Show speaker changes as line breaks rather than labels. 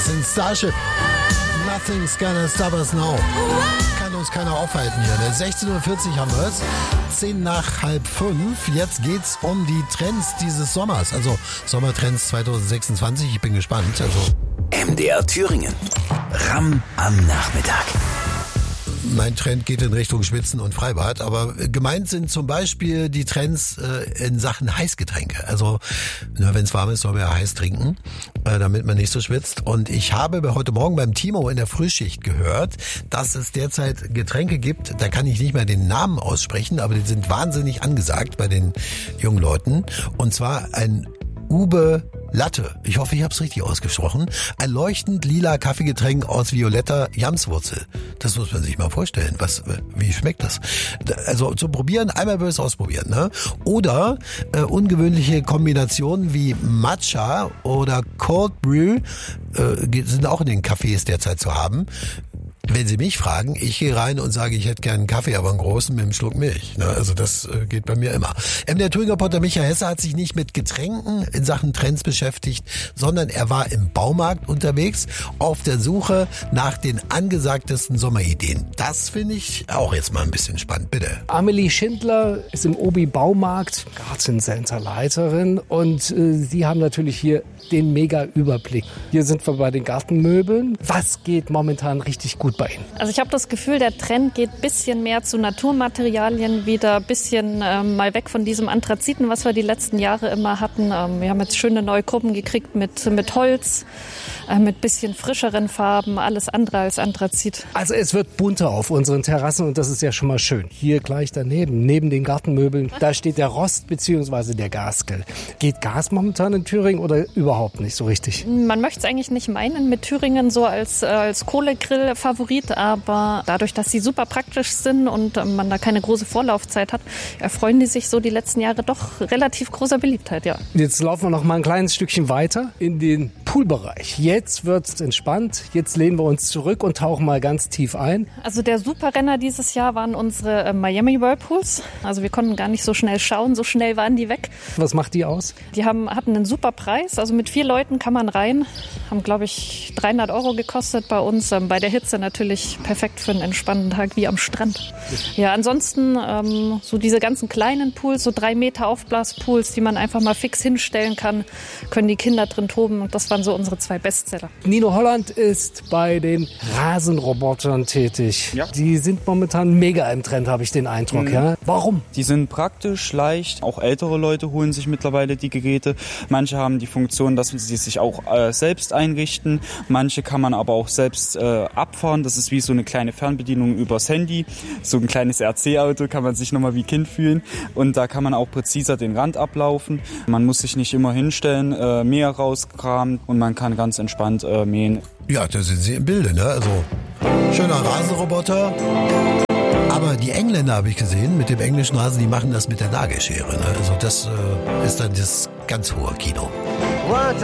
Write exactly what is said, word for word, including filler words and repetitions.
sind Starship. Nothing's gonna stop us now. Kann uns keiner aufhalten hier. Ne? sechzehn Uhr vierzig haben wir es. zehn nach halb fünf. Jetzt geht's um die Trends dieses Sommers. Also Sommertrends zwanzig sechsundzwanzig. Ich bin gespannt. Also
M D R Thüringen. Ram am Nachmittag.
Mein Trend geht in Richtung Schwitzen und Freibad, aber gemeint sind zum Beispiel die Trends äh, in Sachen Heißgetränke. Also wenn es warm ist, soll man ja heiß trinken, äh, damit man nicht so schwitzt. Und ich habe heute Morgen beim Timo in der Frühschicht gehört, dass es derzeit Getränke gibt, da kann ich nicht mehr den Namen aussprechen, aber die sind wahnsinnig angesagt bei den jungen Leuten. Und zwar ein Ube Latte. Ich hoffe, ich habe es richtig ausgesprochen. Ein leuchtend lila Kaffeegetränk aus violetter Jamswurzel. Das muss man sich mal vorstellen. Was, wie schmeckt das? Also zum Probieren, einmal böse ausprobieren. Ne? Oder äh, ungewöhnliche Kombinationen wie Matcha oder Cold Brew äh, sind auch in den Cafés derzeit zu haben. Wenn Sie mich fragen, ich gehe rein und sage, ich hätte gern einen Kaffee, aber einen großen mit einem Schluck Milch. Ne? Also das äh, geht bei mir immer. Ähm, der Thüringer Reporter Michael Hesse hat sich nicht mit Getränken in Sachen Trends beschäftigt, sondern er war im Baumarkt unterwegs auf der Suche nach den angesagtesten Sommerideen. Das finde ich auch jetzt mal ein bisschen spannend. Bitte.
Amelie Schindler ist im Obi Baumarkt Gartencenter Leiterin und äh, Sie haben natürlich hier den Mega-Überblick. Hier sind wir bei den Gartenmöbeln. Was geht momentan richtig gut bei Ihnen?
Also ich habe das Gefühl, der Trend geht ein bisschen mehr zu Naturmaterialien, wieder ein bisschen ähm, mal weg von diesem Anthraziten, was wir die letzten Jahre immer hatten. Ähm, wir haben jetzt schöne neue Gruppen gekriegt mit, mit Holz, äh, mit bisschen frischeren Farben, alles andere als Anthrazit.
Also es wird bunter auf unseren Terrassen und das ist ja schon mal schön. Hier gleich daneben, neben den Gartenmöbeln, da steht der Rost bzw. der Gasgrill. Geht Gas momentan in Thüringen oder überhaupt nicht so richtig?
Man möchte es eigentlich nicht meinen mit Thüringen so als, äh, als Kohlegrill-Favorit, aber dadurch, dass sie super praktisch sind und äh, man da keine große Vorlaufzeit hat, erfreuen die sich so die letzten Jahre doch relativ großer Beliebtheit, ja.
Jetzt laufen wir noch mal ein kleines Stückchen weiter in den Poolbereich. Jetzt wird's entspannt, jetzt lehnen wir uns zurück und tauchen mal ganz tief ein.
Also der Superrenner dieses Jahr waren unsere äh, Miami Whirlpools. Also wir konnten gar nicht so schnell schauen, so schnell waren die weg.
Was macht die aus?
Die haben, hatten einen super Preis, also mit vier Leuten kann man rein. Haben, glaube ich, dreihundert Euro gekostet bei uns. Ähm, bei der Hitze natürlich perfekt für einen entspannten Tag wie am Strand. Ja, ansonsten ähm, so diese ganzen kleinen Pools, so drei Meter Aufblaspools, die man einfach mal fix hinstellen kann, können die Kinder drin toben. Und das waren so unsere zwei Bestseller.
Nino Holland ist bei den Rasenrobotern tätig.
Ja.
Die sind momentan mega im Trend, habe ich den Eindruck. Mhm. Ja? Warum?
Die sind praktisch, leicht. Auch ältere Leute holen sich mittlerweile die Geräte. Manche haben die Funktion, dass sie sich auch äh, selbst einrichten. Manche kann man aber auch selbst äh, abfahren. Das ist wie so eine kleine Fernbedienung übers Handy. So ein kleines R C-Auto, kann man sich nochmal wie Kind fühlen. Und da kann man auch präziser den Rand ablaufen. Man muss sich nicht immer hinstellen, äh, Mäher rauskramen und man kann ganz entspannt äh, mähen.
Ja, da sind Sie im Bilde, ne? Also schöner Rasenroboter. Aber die Engländer habe ich gesehen, mit dem englischen Rasen, die machen das mit der Nagelschere. Ne? Also das äh, ist dann das ganz hohe Kino.
Once